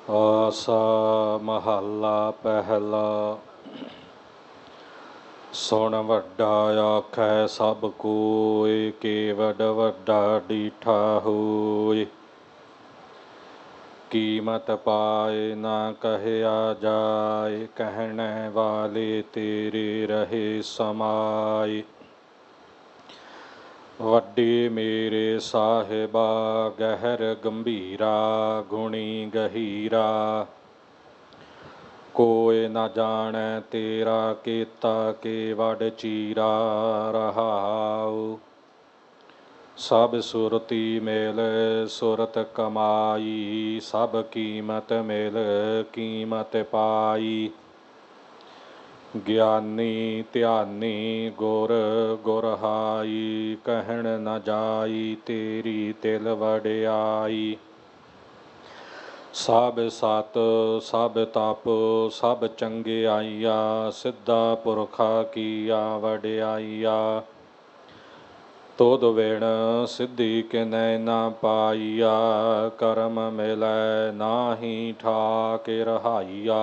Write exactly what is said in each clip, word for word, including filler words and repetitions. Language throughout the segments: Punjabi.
ਆਸਾ ਮਹੱਲਾ ਪਹਿਲਾ। ਸੁਣ ਵੱਡਾ ਆਖੈ ਸਭ ਕੋਇ, ਕੇਵਡ ਵੱਡਾ ਡੀਠਾ ਹੋਇ। ਕੀਮਤ ਪਾਏ ਨਾ ਕਹਿਆ ਜਾਏ, ਕਹਿਣੇ ਵਾਲੇ ਤੇਰੇ ਰਹੇ ਸਮਾਏ। ਵੱਡੇ ਮੇਰੇ ਸਾਹਿਬਾ ਗਹਿਰ ਗੰਭੀਰਾ, ਗੁਣੀ ਗਹੀਰਾ। ਕੋਇ ਨਾ ਜਾਣੈ ਤੇਰਾ ਕੀਤਾ, ਕੇਵਡ ਚੀਰਾ ਰਹਾਉ। ਸਭ ਸੁਰਤੀ ਮਿਲ ਸੁਰਤ ਕਮਾਈ, ਸਭ ਕੀਮਤ ਮਿਲ ਕੀਮਤ ਪਾਈ। ਗਿਆਨੀ ਧਿਆਨੀ ਗੁਰ ਗੁਰਹਾਈ, ਕਹਿਣ ਨ ਜਾਈ ਤੇਰੀ ਤਿਲ ਵਡਿਆਈ। ਸਭ ਸਤ ਸਭ ਤਪ ਸਭ ਚੰਗਿਆਈਆ, ਸਿੱਧਾ ਪੁਰਖਾ ਕੀਆ ਵਡਿਆਈਆ। ਤੁਧ ਵਿਣ ਸਿੱਧੀ ਕਿਨੈ ਨਾ ਪਾਈਆ, ਕਰਮ ਮਿਲੈ ਨਾਹੀ ਠਾਕ ਰਹਾਈਆ।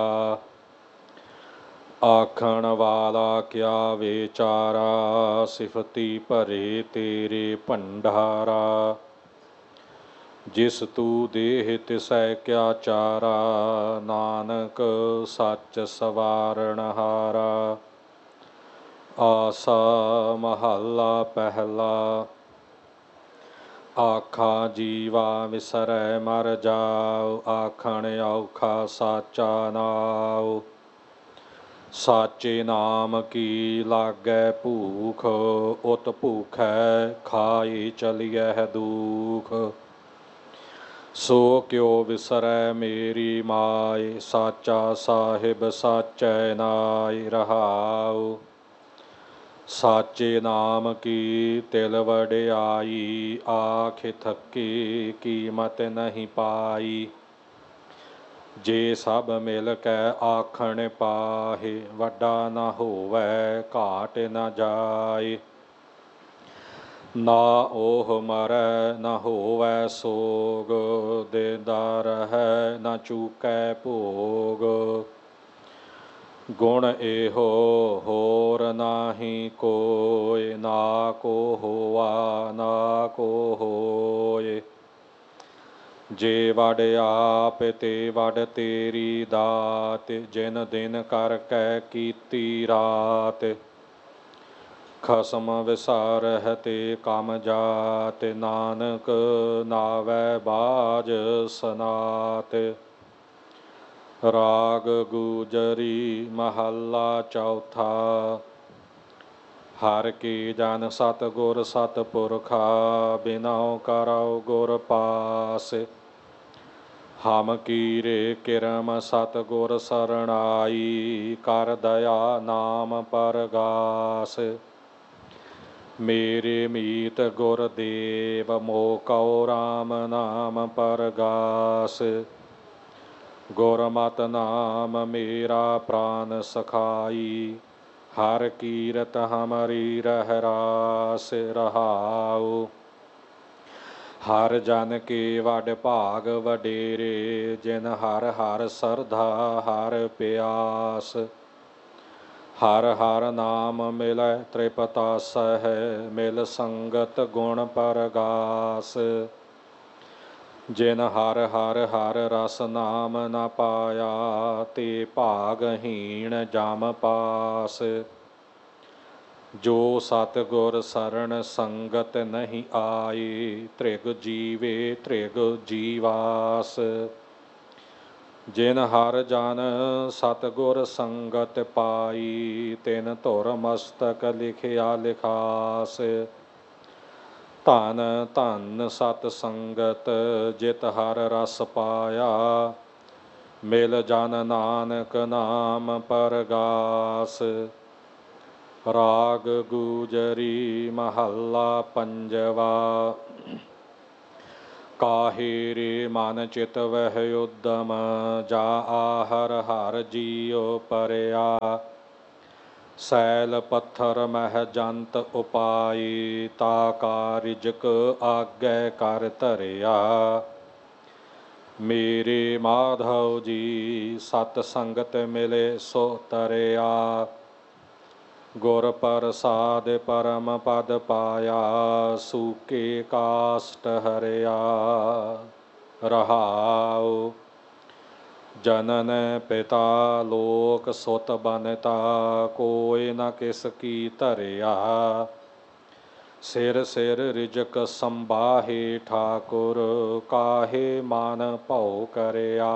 ਆਖਣ ਵਾਲਾ ਕਿਆ ਵਿਚਾਰਾ, ਸਿਫਤੀ ਭਰੇ ਤੇਰੇ ਭੰਡਾਰਾ। ਜਿਸ ਤੂੰ ਦੇਹ ਤਿਸੈ ਕਿਆ ਚਾਰਾ, ਨਾਨਕ ਸੱਚ ਸਵਾਰਨਹਾਰਾ। ਆਸਾ ਮਹੱਲਾ ਪਹਿਲਾ। ਆਖਾਂ ਜੀਵਾ ਵਿਸਰੈ ਮਰ ਜਾਉ, ਆਖਣ ਔਖਾ ਸਾਚਾ ਨਾਉ। ਸਾਚੇ ਨਾਮ ਕੀ ਲਾਗੈ ਭੂਖ, ਉਤ ਭੂਖੈ ਖਾਏ ਚਲਿਐ ਦੂਖ। ਸੋ ਕਿਉ ਵਿਸਰੈ ਮੇਰੀ ਮਾਇ, ਸਾਚਾ ਸਾਹਿਬ ਸਾਚੈ ਨਾਇ ਰਹਾਉ। ਸਾਚੇ ਨਾਮ ਕੀ ਤਿਲ ਵਡਿਆਈ, ਆਖ ਥੱਕੇ ਕੀਮਤ ਨਹੀਂ ਪਾਈ। ਜੇ ਸਭ ਮਿਲ ਕੈ ਆਖਣ ਪਾਹੇ, ਵੱਡਾ ਨਾ ਹੋਵੈ ਘਾਟ ਨ ਜਾਏ। ਨਾ ਉਹ ਮਰੈ ਨਾ ਹੋਵੈ ਸੋਗ, ਦੇਂਦਾ ਰਹੈ ਨਾ ਚੂਕੈ ਭੋਗ। ਗੁਣ ਇਹੋ ਹੋਰ ਨਾਹੀ ਕੋਇ, ਨਾ ਕੋ ਹੋਆ ਨਾ ਕੋ ਹੋਇ। ਜੇ ਵਡ ਆਪ ਤੇ ਵਡ ਤੇਰੀ ਦਾਤ, ਜਿਨ ਦਿਨ ਕਰ ਕੈ ਕੀਤੀ ਰਾਤ। ਖਸਮ ਵਿਸਾਰਹਿ ਤੇ ਕਮ ਜਾਤ, ਨਾਨਕ ਨਾਵੈ ਬਾਝ ਸਨਾਤ। ਰਾਗ ਗੁਜਰੀ ਮਹੱਲਾ ਚੌਥਾ। ਹਰਿ ਕੀ ਜਨ ਸਤਿਗੁਰ ਸਤਿਪੁਰਖਾ, ਬਿਨਉ ਕਰਉ ਗੁਰ ਪਾਸ। ਹਮ ਕੀਰੇ ਕਿਰਮ ਸਤਿਗੁਰ ਸਰਣਾਈ, ਕਰ ਦਇਆ ਨਾਮ ਪਰਗਾਸ। ਮੇਰੇ ਮੀਤ ਗੁਰਦੇਵ, ਮੋਹ ਕਉ ਰਾਮ ਨਾਮ ਪਰਗਾਸ। ਗੁਰਮਤਿ ਨਾਮ ਮੇਰਾ ਪ੍ਰਾਨ ਸਖਾਈ, ਹਰਿ ਕੀਰਤ ਹਮਰੀ ਰਹਿ ਰਾਸ ਰਹਾਉ। ਹਰਿ ਜਨ ਕੇ ਵਡ ਭਾਗ ਵਡੇਰੇ, ਜਿਨ ਹਰਿ ਹਰਿ ਸਰਧਾ ਹਰਿ ਪਿਆਸ। ਹਰਿ ਹਰਿ ਨਾਮ ਮਿਲੈ ਤ੍ਰਿਪਤਾਸਹਿ, ਮਿਲ ਸੰਗਤ ਗੁਣ ਪਰਗਾਸ। ਜਿਨ ਹਰਿ ਹਰਿ ਹਰਿ ਰਸ ਨਾਮ ਨ ਪਾਇਆ, ਤੇ ਭਾਗਹੀਣ ਜਮ ਪਾਸ। ਜੋ ਸਤਿਗੁਰ ਸਰਣ ਸੰਗਤ ਨਹੀਂ ਆਈ, ਤ੍ਰਿਗ ਜੀਵੇ ਤ੍ਰਿਗ ਜੀਵਾਸ। ਜਿਨ ਹਰਿ ਜਨ ਸਤਿਗੁਰ ਸੰਗਤ ਪਾਈ, ਤਿਨ ਧੁਰ ਮਸਤਕ ਲਿਖਿਆ ਲਿਖਾਸ। ਧਨ ਧਨ ਸਤ ਸੰਗਤ ਜਿਤ ਹਰਿ ਰਸ ਪਾਇਆ, ਮਿਲ ਜਨ ਨਾਨਕ ਨਾਮ ਪਰਗਾਸ। ਰਾਗ ਗੁਜਰੀ ਮਹੱਲਾ ਪੰਜਵਾ। ਕਾਹੇ ਰੇ ਮਨ ਚਿਤ ਵਹਿ ਉਦਮ, ਜਾ ਆਹਰ ਹਰਿ ਜੀਉ ਪਰਿਆ। ਸੈਲ ਪੱਥਰ ਮਹਿ ਜੰਤ ਉਪਾਈ, ਤਾ ਕਾ ਰਿਜਕ ਆਗੈ ਕਰ ਧਰਿਆ। ਮੇਰੇ ਮਾਧਵ ਜੀ ਸਤ ਸੰਗਤ ਮਿਲੇ ਸੋ ਤਰਿਆ। ਗੁਰ ਪ੍ਰਸਾਦ ਪਰਮ ਪਦ ਪਾਇਆ, ਸੂਕੇ ਕਾਸ਼ਟ ਹਰਿਆ। ਰਹਾਉ ਜਨਨ ਪਿਤਾ ਲੋਕ ਸੁਤ ਬਨਤਾ, ਕੋਇ ਨ ਕਿਸ ਕੀ ਧਰਿਆ। ਸਿਰ ਸਿਰ ਰਿਜਕ ਸੰਬਾਹੇ ਠਾਕੁਰ, ਕਾਹੇ ਮਨ ਭਉ ਕਰਿਆ।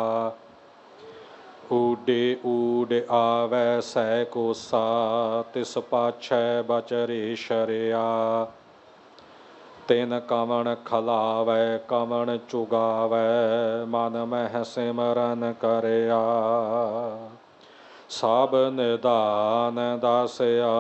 ਊਡੇ ਊਡ ਆਵੈ ਸਹਿ ਕੋਸਾ, ਤਿਸ ਪਾਛੈ ਬਚਰੇ ਸ਼ਰਿਆ। ਤਿਨ ਕਵਣ ਖਲਾਵੈ ਕਵਣ ਚੁਗਾਵੈ, ਮਨ ਮਹਿ ਸਿਮਰਨ ਕਰਿਆ। ਸਭ ਨਿਧਾਨ ਦਾਸਿਆ